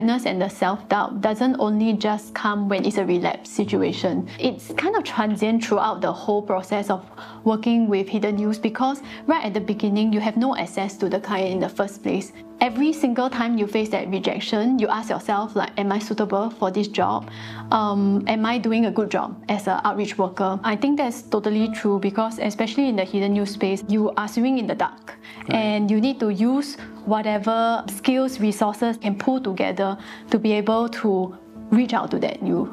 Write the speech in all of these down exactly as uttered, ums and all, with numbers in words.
And the self-doubt doesn't only just come when it's a relapse situation. It's kind of transient throughout the whole process of working with hidden youth, because right at the beginning you have no access to the client in the first place. Every single time you face that rejection, you ask yourself, like, am I suitable for this job? Um, am I doing a good job as an outreach worker? I think that's totally true, because especially in the hidden youth space, you are swimming in the dark, right. And you need to use whatever skills, resources can pull together to be able to reach out to that youth.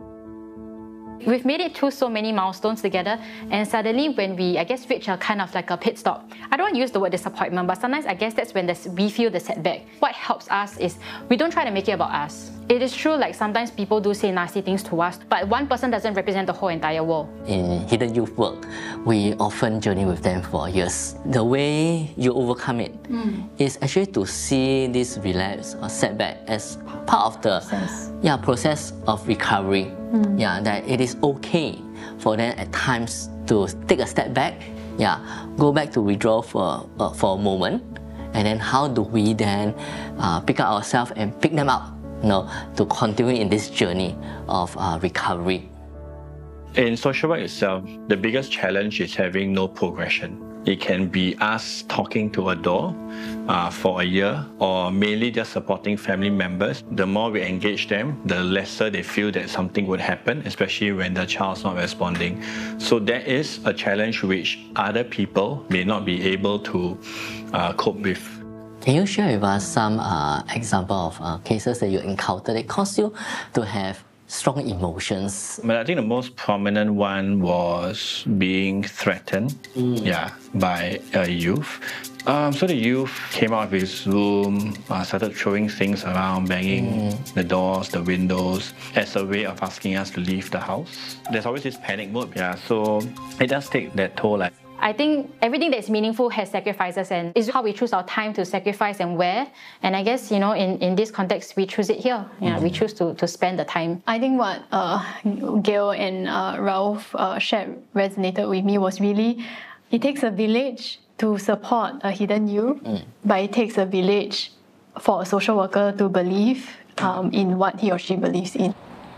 We've made it through so many milestones together, and suddenly when we, I guess, reach a kind of like a pit stop, I don't want to use the word disappointment, but sometimes I guess that's when we feel the setback. What helps us is we don't try to make it about us. It is true, like sometimes people do say nasty things to us, but one person doesn't represent the whole entire world. In hidden youth work, we often journey with them for years. The way you overcome it mm. is actually to see this relapse or setback as part of the process, yeah, process of recovery. Mm. Yeah, that it is okay for them at times to take a step back, yeah, go back to withdraw for, uh, for a moment, and then how do we then uh, pick up ourselves and pick them up, you know, to continue in this journey of uh, recovery. In social work itself, the biggest challenge is having no progression. It can be us talking to a door uh, for a year, or mainly just supporting family members. The more we engage them, the lesser they feel that something would happen, especially when the child's not responding. So that is a challenge which other people may not be able to uh, cope with. Can you share with us some uh, example of uh, cases that you encountered that caused you to have strong emotions? But I think the most prominent one was being threatened, mm. yeah, by a youth. Um, so the youth came out of his room, uh, started throwing things around, banging mm. the doors, the windows, as a way of asking us to leave the house. There's always this panic mode, yeah, so it does take that toll. Like, I think everything that's meaningful has sacrifices, and it's how we choose our time to sacrifice and where. And I guess, you know, in, in this context, we choose it here. Yeah, mm-hmm. We choose to, to spend the time. I think what uh, Gail and uh, Ralph uh, shared resonated with me was really, it takes a village to support a hidden youth, mm. but it takes a village for a social worker to believe um, in what he or she believes in.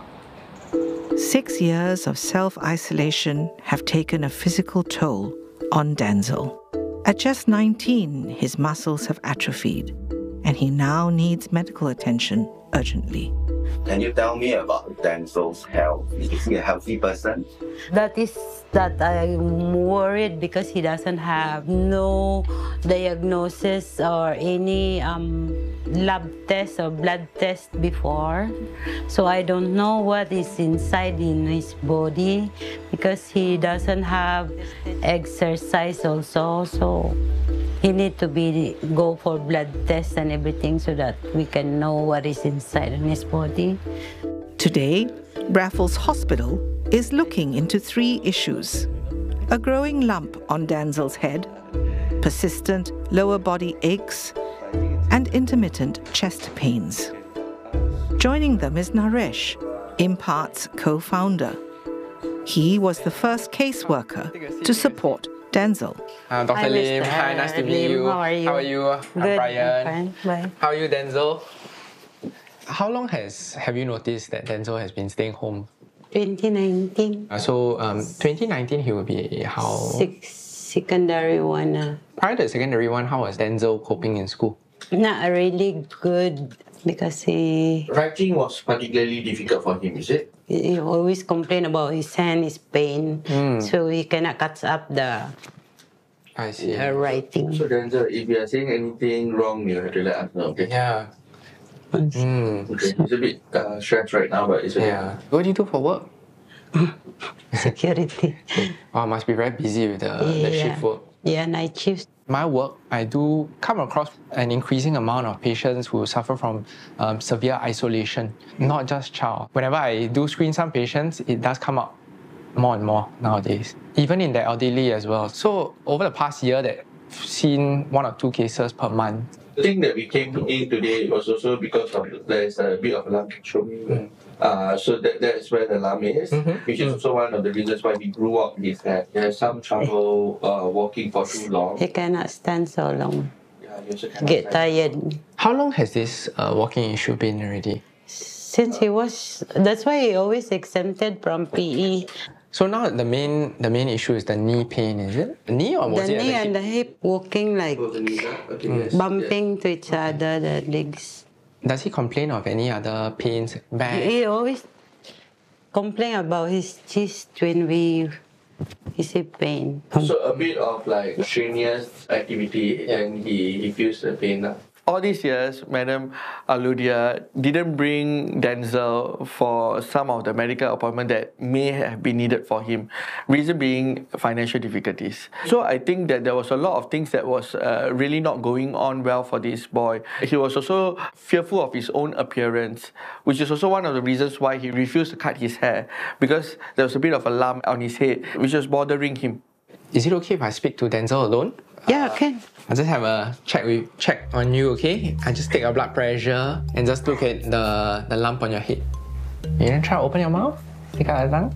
Six years of self-isolation have taken a physical toll on Denzel. At just nineteen, his muscles have atrophied, and he now needs medical attention urgently. Can you tell me about Denzel's health? Is he a healthy person? That is that I'm worried because he doesn't have no diagnosis or any um, lab test or blood test before. So I don't know what is inside in his body because he doesn't have exercise also. So he need to be go for blood tests and everything so that we can know what is inside in his body. Today, Raffles Hospital is looking into three issues: a growing lump on Denzel's head, persistent lower body aches, and intermittent chest pains. Joining them is Naresh, Impart's co-founder. He was the first caseworker to support Denzel. Uh, Doctor Hi, Lim, Mister hi, nice to Lim. meet you. How are you? How are you? I'm Good, Brian. I'm fine. Bye. How are you, Denzel? How long has have you noticed that Denzel has been staying home? twenty nineteen. Uh, so um, twenty nineteen he will be how? Six, secondary one. Uh, Prior to the secondary one, how was Denzel coping in school? not really good because he, Writing was particularly difficult for him, is it? he always complain about his hand, his pain. Mm. So he cannot catch up the, I see. the writing. So Denzel, if you are saying anything wrong, you have to let us know, okay? Yeah. Mm. Okay, it's a bit uh, stressed right now, but it's okay. Yeah. What do you do for work? Security. Oh, must be very busy with the, the Yeah. shift work. Yeah, night shifts. My work, I do come across an increasing amount of patients who suffer from um, severe isolation, not just child. Whenever I do screen some patients, it does come up more and more nowadays, even in the elderly as well. So over the past year, that I've seen one or two cases per month. The thing that we came in today was also because of there's a bit of alarm showing. Mm. Uh, so that that's where the alarm is, mm-hmm. which is also one of the reasons why he grew up his head. He has some trouble uh, walking for too long. He cannot stand so long. Yeah, get tired. How long has this uh, walking issue been already? Since he was, that's why he always exempted from P E. So now the main the main issue is the knee pain, is it? Knee or was the it knee at the and the hip walking like Okay, bumping to each other, the legs. Does he complain of any other pains? Back? He always complain about his chest when we is a pain. So a bit of like strenuous activity and he, he feels the pain now. All these years, Madam Aludia didn't bring Denzel for some of the medical appointments that may have been needed for him. Reason being financial difficulties. So I think that there was a lot of things that was uh, really not going on well for this boy. He was also fearful of his own appearance, which is also one of the reasons why he refused to cut his hair, because there was a bit of a lump on his head, which was bothering him. Is it okay if I speak to Denzel alone? Yeah, okay. I'll just have a check with check on you, okay? I just take your blood pressure and just look at the, the lump on your head. You want to try to open your mouth? Take out the tongue?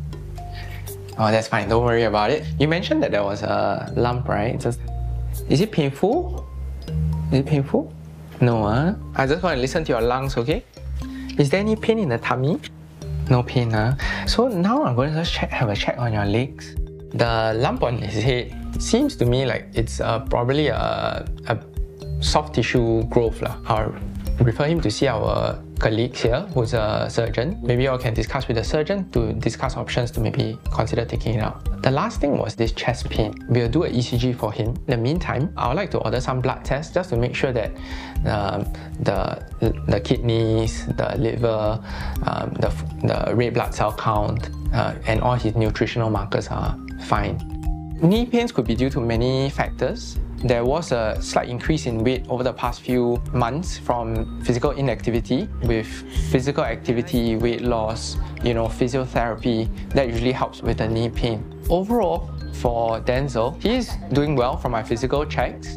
Oh, that's fine. Don't worry about it. You mentioned that there was a lump, right? Just, is it painful? Is it painful? No, huh? I just want to listen to your lungs, okay? Is there any pain in the tummy? No pain, huh? So now I'm going to just check, have a check on your legs. The lump on his head seems to me like it's uh, probably a, a soft tissue growth. Lah. I'll refer him to see our colleagues here who's a surgeon. Maybe you all can discuss with the surgeon to discuss options to maybe consider taking it out. The last thing was this chest pain. We'll do an E C G for him. In the meantime, I would like to order some blood tests just to make sure that um, the, the kidneys, the liver, um, the, the red blood cell count, uh, and all his nutritional markers are fine. Knee pains could be due to many factors. There was a slight increase in weight over the past few months from physical inactivity. With physical activity, weight loss, you know, physiotherapy, that usually helps with the knee pain. Overall, for Denzel, he's doing well from my physical checks.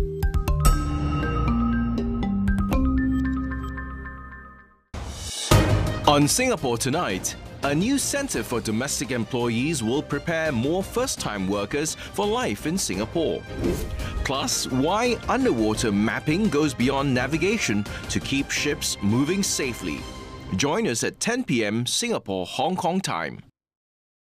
On Singapore Tonight, a new centre for domestic employees will prepare more first-time workers for life in Singapore. Plus, why underwater mapping goes beyond navigation to keep ships moving safely. Join us at ten p m Singapore-Hong Kong time.